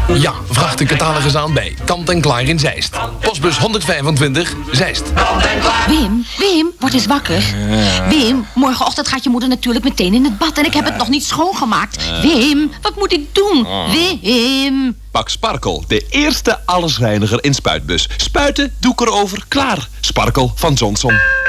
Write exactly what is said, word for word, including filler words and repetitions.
Ja, vraag de catalogus aan bij Kant en Klaar in Zeist. Postbus honderdvijfentwintig, Zeist. Wim, Wim, word eens wakker. Wim, morgenochtend gaat je moeder natuurlijk meteen in het bad en ik heb het nog niet schoongemaakt. Wim, wat moet ik doen? Wim. Pak Sparkle, de eerste allesreiniger in spuitbus. Spuiten, doek erover, klaar. Sparkle van Johnson.